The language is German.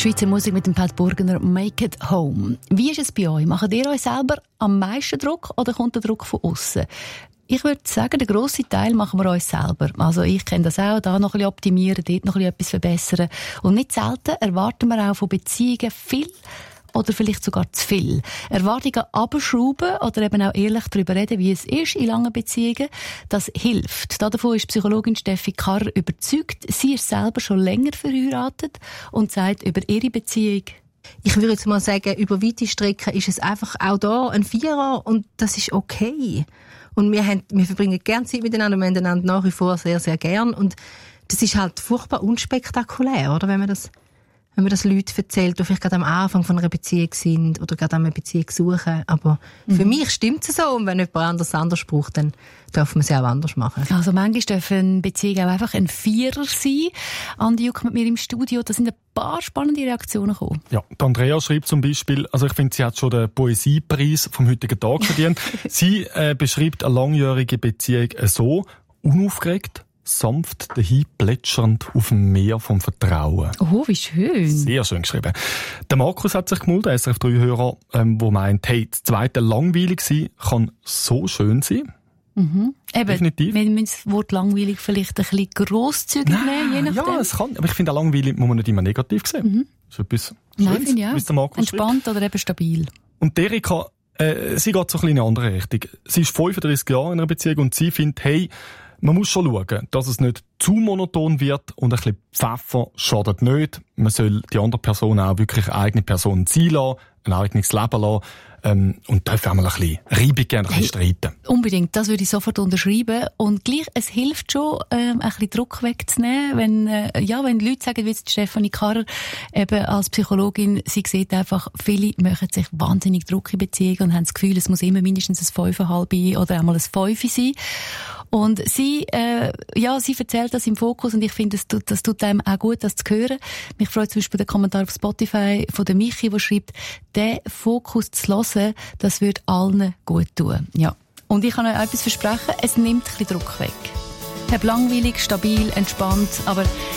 Schweizer Musik mit dem Pat Burgener, «Make it home». Wie ist es bei euch? Macht ihr euch selber am meisten Druck oder kommt der Druck von außen? Ich würde sagen, den grossen Teil machen wir uns selber. Also ich kenne das auch, da noch ein bisschen optimieren, dort noch ein bisschen etwas verbessern. Und nicht selten erwarten wir auch von Beziehungen viel oder vielleicht sogar zu viel. Erwartungen abschrauben oder eben auch ehrlich darüber reden, wie es ist in langen Beziehungen, das hilft. Davon ist Psychologin Steffi Karrer überzeugt. Sie ist selber schon länger verheiratet und sagt über ihre Beziehung: Ich würde jetzt mal sagen, über weite Strecken ist es einfach auch da ein Vierer und das ist okay. Und wir verbringen gerne Zeit miteinander und wir haben einander nach wie vor sehr, sehr gern. Und das ist halt furchtbar unspektakulär, oder? Wenn man das Leuten erzählt, die vielleicht gerade am Anfang von einer Beziehung sind oder gerade eine Beziehung suchen. Aber für mich stimmt es so. Und wenn jemand anders braucht, dann darf man es auch anders machen. Also manchmal dürfen eine Beziehung auch einfach ein Vierer sein. Andi Juck mit mir im Studio, da sind ein paar spannende Reaktionen gekommen. Ja, die Andrea schreibt zum Beispiel, also ich finde, sie hat schon den Poesiepreis vom heutigen Tag verdient. Sie beschreibt eine langjährige Beziehung so: unaufgeregt, sanft dahin plätschernd auf dem Meer vom Vertrauen. Oh, wie schön. Sehr schön geschrieben. Der Markus hat sich gemeldet, der SRF3-Hörer, der meint, hey, das zweite langweilig sein kann so schön sein. Mhm. Eben, definitiv. wenn man das Wort langweilig vielleicht ein bisschen grosszügig nehmen, je nachdem. Ja, es kann. Aber ich finde, auch langweilig muss man nicht immer negativ sehen. Mhm. Das ist etwas Schönes, wie der Markus entspannt schreibt. oder eben stabil. Und Erika, sie geht so ein bisschen in eine andere Richtung. Sie ist 35 Jahre in einer Beziehung und sie findet, hey, man muss schon schauen, dass es nicht zu monoton wird und ein bisschen Pfeffer schadet nicht. Man soll die andere Person auch wirklich eine eigene Person sein lassen, ein eigenes Leben lassen. Und darf auch mal ein bisschen Reibung geben, ein bisschen streiten. Unbedingt, das würde ich sofort unterschreiben. Und gleich, es hilft schon, ein bisschen Druck wegzunehmen, wenn Leute sagen, wie jetzt Stefanie Karrer, eben als Psychologin, sie sieht einfach, viele machen sich wahnsinnig Druck in Beziehungen und haben das Gefühl, es muss immer mindestens ein 5,5 oder einmal ein 5 sein. Und sie erzählt das im Fokus und ich finde, das tut einem auch gut, das zu hören. Mich freut zum Beispiel der Kommentar auf Spotify von der Michi, der schreibt, den Fokus zu hören, das würde allen gut tun. Ja. Und ich kann euch etwas versprechen, es nimmt ein bisschen Druck weg. Hab langweilig, stabil, entspannt, aber